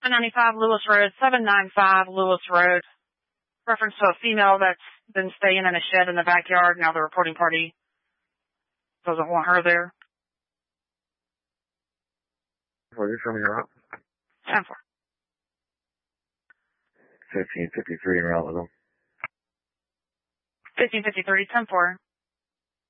795 Lewis Road, 795 Lewis Road. Reference to a female that's been staying in a shed in the backyard. Now the reporting party doesn't want her there. What is from your up? 10-4. 1553 in Raleigh. 1553, 10-4.